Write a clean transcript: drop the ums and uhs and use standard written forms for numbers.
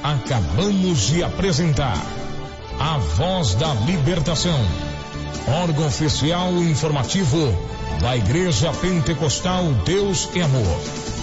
Acabamos de apresentar A Voz da Libertação, órgão oficial informativo da Igreja Pentecostal Deus e Amor.